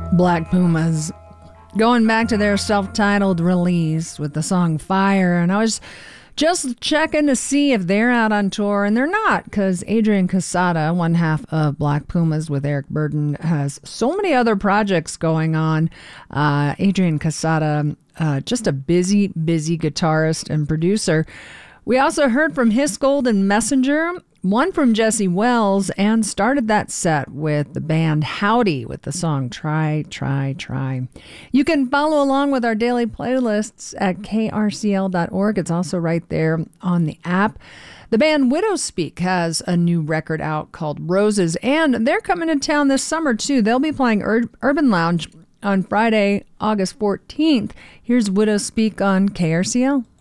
Black Pumas, going back to their self-titled release with the song Fire. And I was just checking to see if they're out on tour, and they're not, because Adrian Casada, one half of Black Pumas with Eric Burden, has so many other projects going on. Adrian Casada, just a busy guitarist and producer. We also heard from Hiscold and Messenger, one from Jesse Wells, and started that set with the band Howdy with the song Try, Try, Try. You can follow along with our daily playlists at krcl.org. It's also right there on the app. The band Widowspeak has a new record out called Roses, and they're coming to town this summer too. They'll be playing Urban Lounge on Friday, August 14th. Here's Widowspeak on KRCL.